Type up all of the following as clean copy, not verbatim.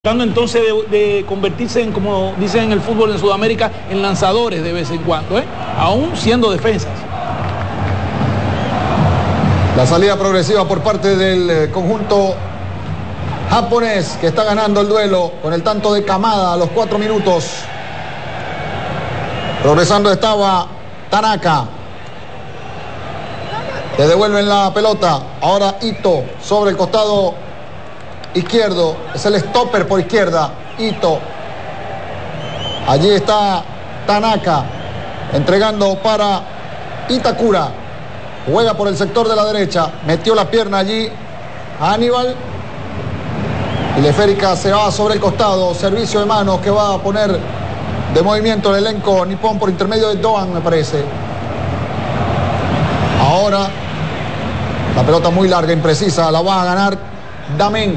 Tratando entonces de convertirse en, como dicen en el fútbol en Sudamérica, en lanzadores de vez en cuando, aún siendo defensas. La salida progresiva por parte del conjunto japonés, que está ganando el duelo con el tanto de Kamada a los 4 minutos. Progresando estaba Tanaka. Le devuelven la pelota. Ahora Ito sobre el costado izquierdo. Es el stopper por izquierda. Ito. Allí está Tanaka entregando para Itakura. Juega por el sector de la derecha. Metió la pierna allí Aníbal. Y Leférica se va sobre el costado. Servicio de manos que va a poner de movimiento el elenco nipón por intermedio de Doan, me parece. Ahora la pelota muy larga, imprecisa. La va a ganar Damen,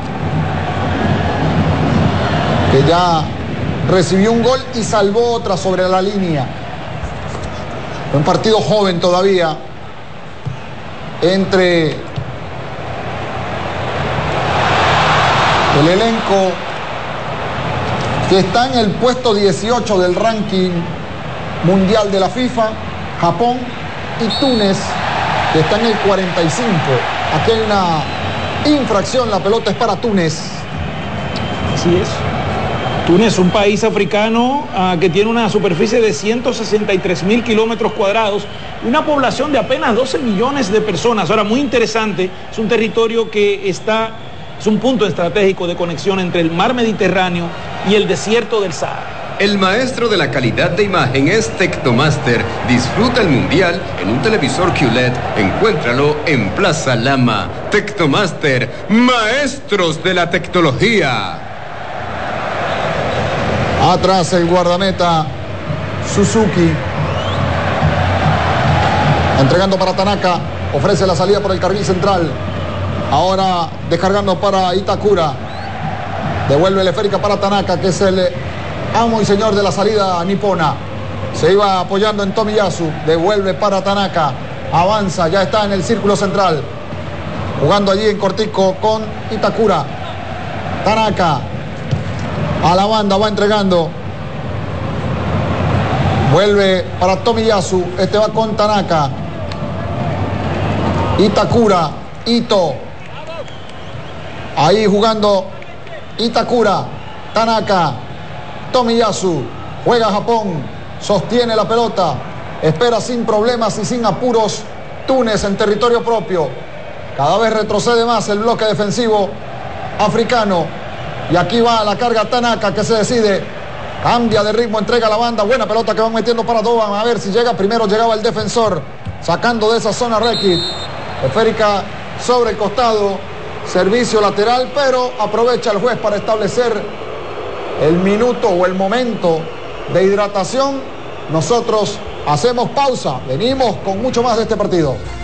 que ya recibió un gol y salvó otra sobre la línea. Un partido joven todavía entre el elenco que está en el puesto 18 del ranking mundial de la FIFA, Japón, y Túnez, que está en el 45. Aquí hay una infracción, la pelota es para Túnez. Así es. Túnez, un país africano que tiene una superficie de 163.000 kilómetros cuadrados y una población de apenas 12 millones de personas. Ahora, muy interesante, es un territorio que es un punto estratégico de conexión entre el mar Mediterráneo y el desierto del Sahara. El maestro de la calidad de imagen es Tecnomaster. Disfruta el mundial en un televisor QLED. Encuéntralo en Plaza Lama. Tecnomaster, maestros de la tecnología. Atrás el guardameta Suzuki. Entregando para Tanaka. Ofrece la salida por el carril central. Ahora descargando para Itakura. Devuelve Leférica para Tanaka, que es el amo y señor de la salida nipona. Se iba apoyando en Tomiyasu. Devuelve para Tanaka. Avanza, ya está en el círculo central. Jugando allí en cortico con Itakura. Tanaka. A la banda va entregando. Vuelve para Tomiyasu. Este va con Tanaka. Itakura. Ito. Ahí jugando Itakura. Tanaka. Tomiyasu. Juega Japón. Sostiene la pelota. Espera sin problemas y sin apuros Túnez en territorio propio. Cada vez retrocede más el bloque defensivo africano. Y aquí va la carga Tanaka, que se decide. Cambia de ritmo, entrega a la banda. Buena pelota que van metiendo para Doan. A ver si llega. Primero llegaba el defensor. Sacando de esa zona Rekit. Esférica sobre el costado. Servicio lateral, pero aprovecha el juez para establecer el minuto o el momento de hidratación. Nosotros hacemos pausa. Venimos con mucho más de este partido.